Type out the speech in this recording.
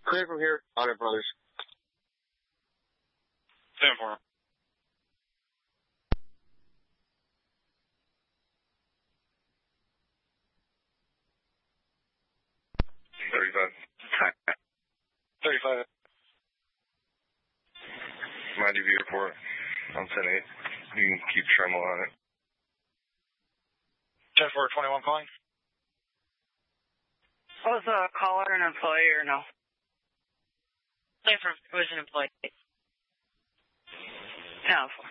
Clear from here. Honor Brothers. 10-4. $35. My DV report on 10-8. You can keep tremolo on it. 10-4, 21 calling. Was a caller an employee or no? It was an employee. 10-4.